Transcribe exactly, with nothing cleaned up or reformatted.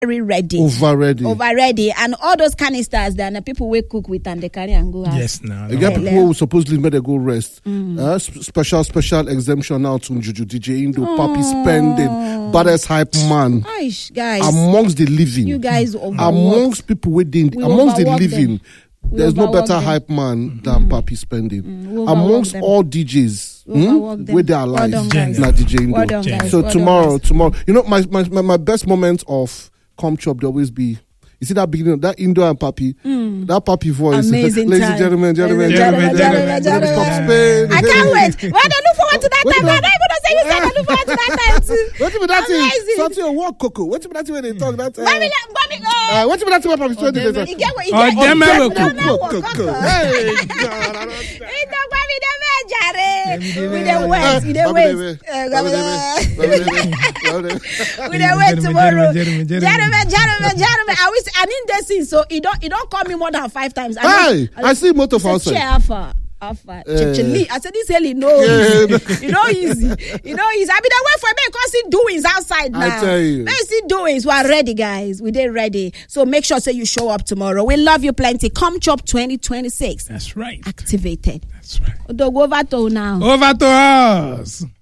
very ready. Over ready. Over ready. And all those canisters, then the people will cook with and they carry and go out. Yes, now. You get people who supposedly made a go rest. Mm. Uh, sp- special, special exemption now to Juju D J Indo, oh. Papi spending, baddest hype man. Aish, guys. Amongst the living. You guys amongst people within, we amongst the living. Them. There's no better them. hype man than mm. Papi spending. Mm. Amongst them. all D Js, mm? with their lives, not D J Indo. So well tomorrow, tomorrow, you know, my, my, my, my best moment of Come Chop, there always be, you see that beginning, that Indo and Papi, mm. that Papi voice. Amazing Ladies time. and gentlemen, gentlemen, gentlemen, gentlemen, gentlemen, gentlemen. I can't wait. Well, I look forward to that time. I'm not even going to say you said I look forward to that time too. What if that thing? Something on what, Coco? What if that thing when they talk that? Uh, what if that thing when Papi twenty days? You get what you get. Oh, them Coco. Hey, God. We don't wait. We don't wait. We don't wait tomorrow. Gentlemen, gentlemen, gentlemen. I wish I need this thing, so you don't you don't call me more than five times. I hey, I, I see motor for outside. Alpha. Alpha. Uh, I said this hell, you know, yeah. easy. You know, easy. You know, easy. I mean, I wait for me because see doings outside now. I tell you. Let's see doings. We are ready, guys. We did ready. So make sure say you show up tomorrow. We love you plenty. Come Chop twenty twenty-six. That's right. Activated. That's right. Over to now. Over to us.